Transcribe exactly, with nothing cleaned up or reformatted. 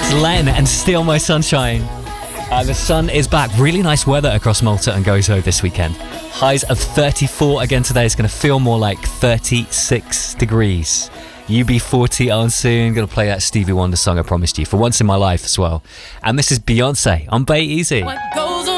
Len and Steal My Sunshine. Uh, the sun is back. Really nice weather across Malta and Gozo this weekend. Highs of thirty-four again today. It's going to feel more like thirty-six degrees. U B forty on soon. Going to play that Stevie Wonder song I promised you for once in my life as well. And this is Beyonce on Bay Easy. What goes